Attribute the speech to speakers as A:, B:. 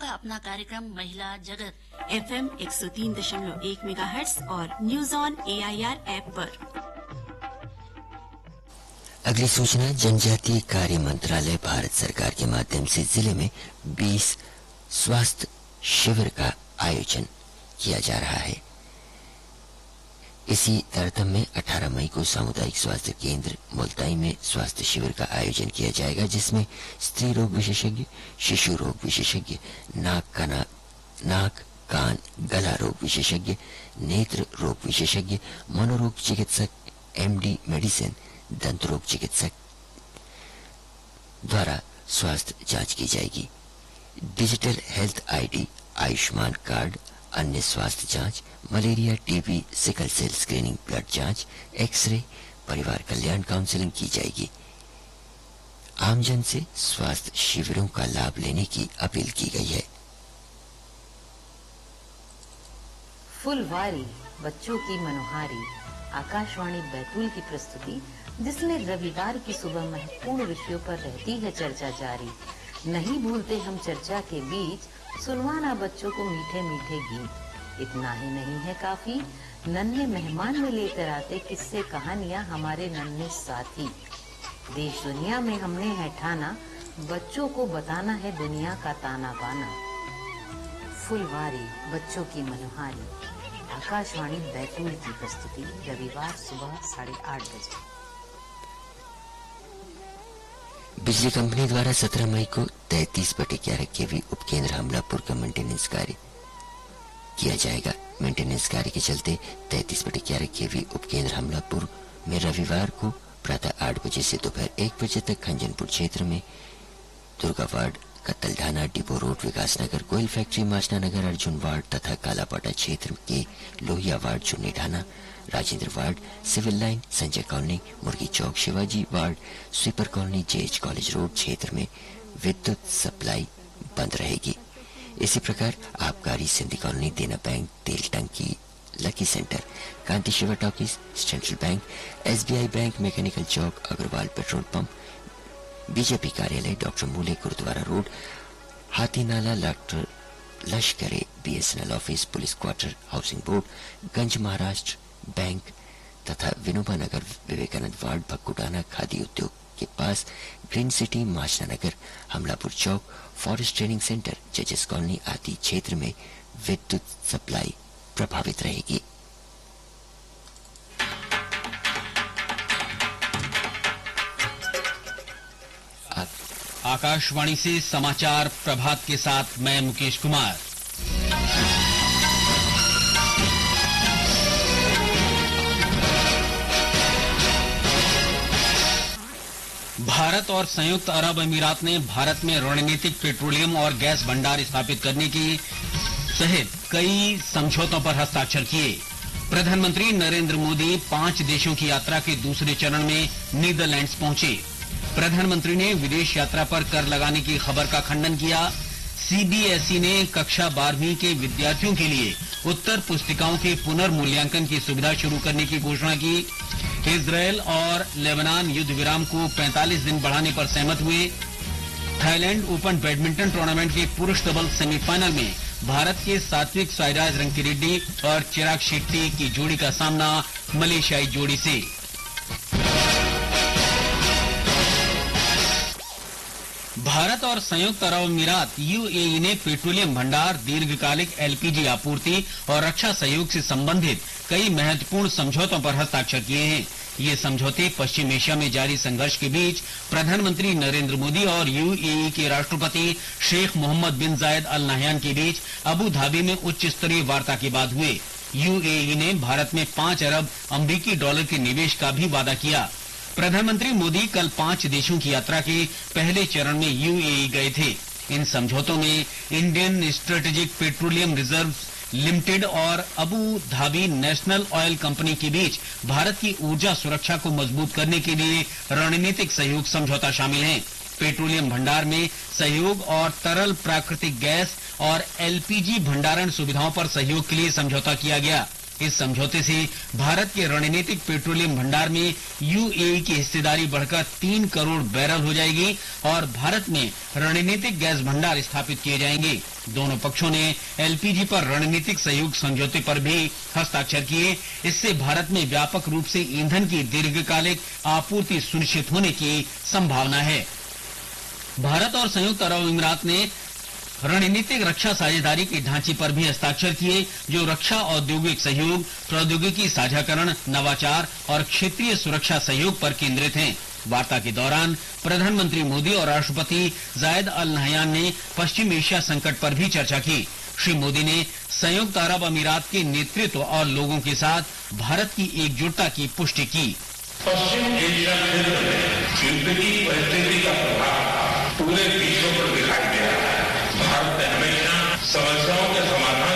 A: का अपना कार्यक्रम महिला जगत FM 103.1 मेगाहर्ट्ज और न्यूज ऑन AIR ऐप पर।
B: अगली सूचना, जनजातीय कार्य मंत्रालय भारत सरकार के माध्यम से जिले में 20 स्वास्थ्य शिविर का आयोजन किया जा रहा है। इसी तारतम्य में 18 मई को सामुदायिक स्वास्थ्य केंद्र मुल्ताई में स्वास्थ्य शिविर का आयोजन किया जाएगा, जिसमें स्त्री रोग विशेषज्ञ, शिशु रोग विशेषज्ञ, नाक कान गला रोग विशेषज्ञ, नेत्र रोग विशेषज्ञ, मनोरोग चिकित्सक, MD मेडिसिन, दंत रोग चिकित्सक द्वारा स्वास्थ्य जांच की जाएगी। Digital health ID, Ayushman card, अन्य स्वास्थ्य जांच, malaria, TB, sickle cell screening, blood जांच, एक्सरे, परिवार कल्याण काउंसलिंग की जाएगी। आमजन से स्वास्थ्य शिविरों का लाभ लेने की अपील की गई है।
C: फुलवारी बच्चों की मनोहारी आकाशवाणी बैतूल की प्रस्तुति, जिसमें रविवार की सुबह महत्वपूर्ण विषयों पर रहती है चर्चा जारी। नहीं भूलते हम चर्चा के बीच सुनवाना बच्चों को मीठे मीठे गीत। इतना ही नहीं है काफी, नन्हे मेहमान में लेकर आते किस्से कहानियां हमारे नन्हे साथी। देश दुनिया में हमने है ठाना, बच्चों को बताना है दुनिया का ताना बाना। फुलवारी बच्चों की मनोहारी आकाशवाणी बैतूल की प्रस्तुति, रविवार सुबह 8:30 बजे।
B: बिजली कंपनी द्वारा 17 मई को 33/11 केवी उपकेंद्र हमलापुर का मेंटेनेंस कार्य किया जाएगा। मेंटेनेंस कार्य के चलते 33/11 केवी उपकेंद्र हमलापुर में रविवार को प्रातः 8 बजे से दोपहर 1 बजे तक खंजनपुर क्षेत्र में दुर्गा वार्ड, कत्तलढाना, डिपो रोड, विकास नगर, कोयल फैक्ट्री, माचना नगर, अर्जुन वार्ड तथा कालापाटा क्षेत्र के लोहिया वार्ड, चुन्नी ढाना, Rajendra ward, civil line, Sanjay colony, मुर्गी चौक, Shivaji ward, sweeper colony, JH college road क्षेत्र में विद्युत सप्लाई बंद रहेगी। इसी प्रकार आबकारी, सिंधी कॉलोनी, देना बैंक, तेल टंकी, लकी सेंटर, कांति Shiva talkies, central bank, SBI bank, mechanical चौक, अग्रवाल पेट्रोल पंप, बीजेपी कार्यालय, डॉक्टर मूले, गुरुद्वारा रोड, हाथी नाला, doctor Lashkare, BSNL office, police quarter, housing board, गंज महाराष्ट्र बैंक तथा विनोबा नगर, विवेकानंद वार्ड, भक्कुडाना, खादी उद्योग के पास, ग्रीन सिटी, माचना नगर, हमलापुर चौक, फॉरेस्ट ट्रेनिंग सेंटर, जजेस कॉलोनी आदि क्षेत्र में विद्युत सप्लाई प्रभावित रहेगी।
D: आकाशवाणी से समाचार प्रभात के साथ मैं मुकेश कुमार। भारत और संयुक्त अरब अमीरात ने भारत में रणनीतिक पेट्रोलियम और गैस भंडार स्थापित करने की सहित कई समझौतों पर हस्ताक्षर किए। प्रधानमंत्री नरेंद्र मोदी 5 देशों की यात्रा के दूसरे चरण में नीदरलैंड्स पहुंचे। प्रधानमंत्री ने विदेश यात्रा पर कर लगाने की खबर का खंडन किया। CBSE ने कक्षा 12वीं के विद्यार्थियों के लिए उत्तर पुस्तिकाओं के पुनर्मूल्यांकन की सुविधा शुरू करने की घोषणा की। इजरायल और लेबनान युद्ध विराम को 45 दिन बढ़ाने पर सहमत हुए। थाईलैंड ओपन बैडमिंटन टूर्नामेंट के पुरुष डबल्स सेमीफाइनल में भारत के सात्विक साईराज रंकीरेड्डी और चिराग शेट्टी की जोड़ी का सामना मलेशियाई जोड़ी से। भारत और संयुक्त अरब अमीरात UAE ने पेट्रोलियम भंडार, दीर्घकालिक LPG आपूर्ति और रक्षा सहयोग से संबंधित कई महत्वपूर्ण समझौतों पर हस्ताक्षर किए हैं। ये समझौते पश्चिम एशिया में जारी संघर्ष के बीच प्रधानमंत्री नरेंद्र मोदी और UAE के राष्ट्रपति शेख मोहम्मद बिन जायद अल नहयान के बीच अबू धाबी में उच्च स्तरीय वार्ता के बाद हुए। UAE ने भारत में 5 अरब अमरीकी डॉलर के निवेश का भी वादा किया। प्रधानमंत्री मोदी कल 5 देशों की यात्रा के पहले चरण में UAE गए थे। इन समझौतों में Indian strategic petroleum reserve limited और Abu Dhabi national oil company के बीच भारत की ऊर्जा सुरक्षा को मजबूत करने के लिए रणनीतिक सहयोग समझौता शामिल है। पेट्रोलियम भंडार में सहयोग और तरल प्राकृतिक गैस और LPG भंडारण सुविधाओं पर सहयोग के लिए समझौता किया गया। इस समझौते से भारत के रणनीतिक पेट्रोलियम भंडार में यूएई की हिस्सेदारी बढ़कर 3 करोड़ बैरल हो जाएगी और भारत में रणनीतिक गैस भंडार स्थापित किए जाएंगे। दोनों पक्षों ने एलपीजी पर रणनीतिक सहयोग समझौते पर भी हस्ताक्षर किए। इससे भारत में व्यापक रूप से ईंधन की दीर्घकालिक आपूर्ति सुनिश्चित होने की संभावना है। भारत और संयुक्त अरब अमीरात ने रणनीतिक रक्षा साझेदारी के ढांचे पर भी हस्ताक्षर किए, जो रक्षा औद्योगिक सहयोग, प्रौद्योगिकी साझाकरण, नवाचार और क्षेत्रीय सुरक्षा सहयोग पर केंद्रित हैं। वार्ता के दौरान प्रधानमंत्री मोदी और राष्ट्रपति जायद अल नहयान ने पश्चिम एशिया संकट पर भी चर्चा की। श्री मोदी ने संयुक्त अरब अमीरात के नेतृत्व और लोगों के साथ भारत की एकजुटता की पुष्टि की।
E: पश्चिम एशिया क्षेत्र में युद्ध की परिस्थिति का प्रभाव पूरे विश्व पर दिखाई दे रहा है। भारत ने हमेशा समस्याओं के समाधान